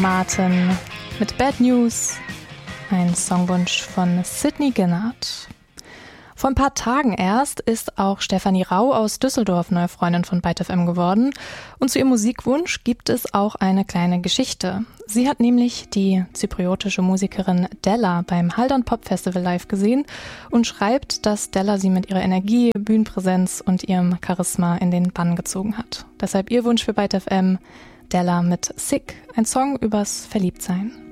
Martin mit Bad News, ein Songwunsch von Sydney Ginnard. Vor ein paar Tagen erst ist auch Stefanie Rau aus Düsseldorf neue Freundin von Byte FM geworden. Und zu ihrem Musikwunsch gibt es auch eine kleine Geschichte. Sie hat nämlich die zypriotische Musikerin Della beim Haldern Pop Festival live gesehen und schreibt, dass Della sie mit ihrer Energie, Bühnenpräsenz und ihrem Charisma in den Bann gezogen hat. Deshalb ihr Wunsch für Byte FM, Della mit Sick, ein Song übers Verliebtsein.